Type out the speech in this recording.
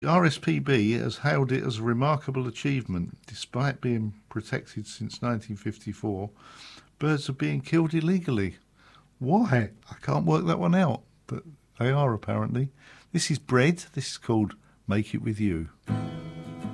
The RSPB has hailed it as a remarkable achievement. Despite being protected since 1954, birds are being killed illegally. Why? I can't work that one out, but they are apparently. This is Bread. This is called Make It With You.